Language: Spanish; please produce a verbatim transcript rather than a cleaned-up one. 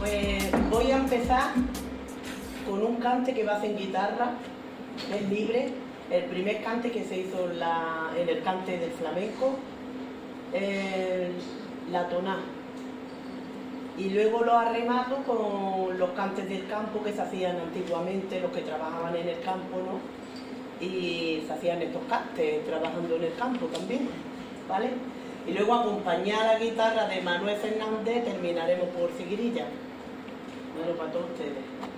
Pues voy a empezar con un cante que va a hacer en guitarra, es libre, el primer cante que se hizo en, la, en el cante del flamenco, el, la toná. Y luego lo arremato con los cantes del campo que se hacían antiguamente, los que trabajaban en el campo, ¿no? Y se hacían estos cantes trabajando en el campo también, ¿vale? Y luego acompañar a la guitarra de Manuel Fernández terminaremos por Seguirilla. Bueno, para todos ustedes.